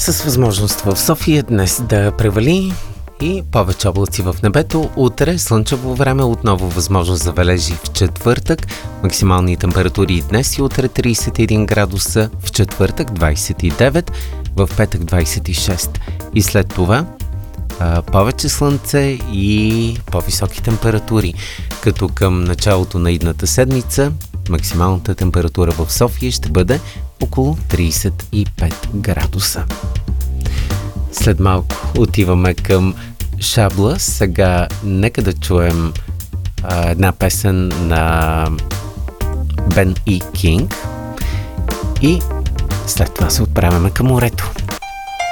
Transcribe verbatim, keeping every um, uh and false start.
С възможност в София днес да превали и повече облаци в небето. Утре слънчево време, отново възможност за валежи в четвъртък. Максимални температури днес и утре трийсет и един градуса, в четвъртък двайсет и девет, в петък двайсет и шест. И след това а, повече слънце и по-високи температури, като към началото на идната седмица максималната температура в София ще бъде около трийсет и пет градуса. След малко отиваме към Шабла. Сега нека да чуем а, една песен на Бен и Кинг и след това се отправяме към морето.